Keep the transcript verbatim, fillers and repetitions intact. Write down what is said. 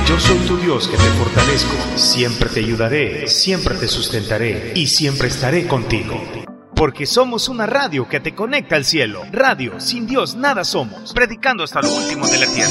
Yo soy tu Dios que te fortalezco, siempre te ayudaré, siempre te sustentaré y siempre estaré contigo. Porque somos una radio que te conecta al cielo. Radio, sin Dios nada somos, predicando hasta lo último de la tierra.